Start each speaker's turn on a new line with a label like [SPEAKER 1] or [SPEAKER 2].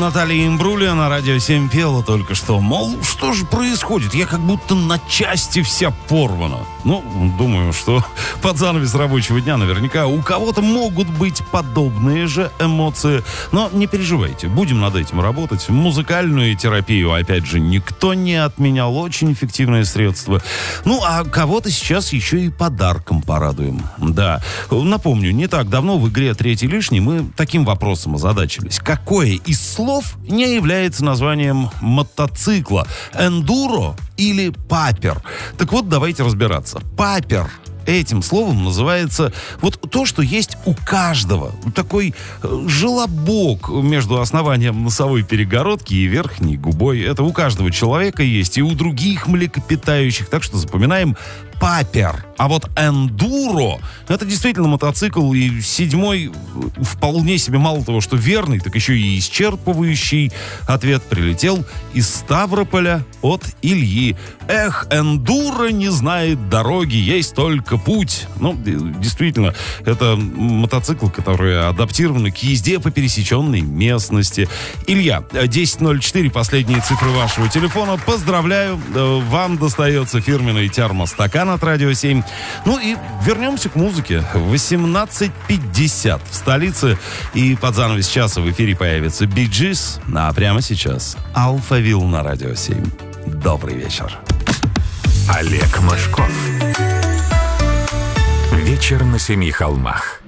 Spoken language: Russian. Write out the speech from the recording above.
[SPEAKER 1] Наталья Имбрулия на Радио 7 пела только что. Мол, что же происходит? Я как будто на части вся порвана. Ну, думаю, что под занавес рабочего дня наверняка у кого-то могут быть подобные же эмоции. Но не переживайте, будем над этим работать. Музыкальную терапию, опять же, никто не отменял. Очень эффективное средство. Ну, а кого-то сейчас еще и подарком порадуем. Да, напомню, не так давно в игре «Третий лишний» мы таким вопросом озадачились. Какое из слов не является названием мотоцикла? Эндуро или папер? Так вот, давайте разбираться. Папер. Этим словом называется вот то, что есть у каждого. Такой желобок между основанием носовой перегородки и верхней губой. Это у каждого человека есть и у других млекопитающих. Так что запоминаем папер. А вот эндуро — это действительно мотоцикл, и седьмой вполне себе мало того, что верный, так еще и исчерпывающий ответ прилетел из Ставрополя от Ильи. Эх, эндуро не знает дороги, есть только путь. Ну, действительно, это мотоцикл, который адаптирован к езде по пересеченной местности. Илья, 1004, последние цифры вашего телефона. Поздравляю, вам достается фирменный термостакан от Радио 7. Ну и вернемся к музыке. 18:50 в столице, и под занавес часа в эфире появится Bee Gees, а прямо сейчас Alphaville на Радио 7. Добрый вечер.
[SPEAKER 2] Олег Мошков. Вечер на семи холмах.